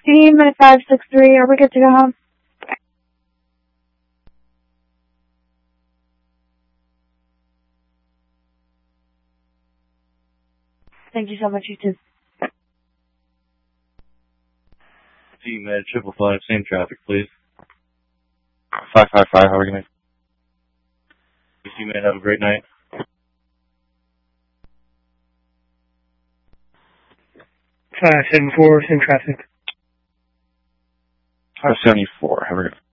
16, minute 563. Are we good to go home? Thank you so much, you too. Med 555, same traffic, please. 555, how are you going to? Med, have a great night. 574, same traffic. 574, have a good night.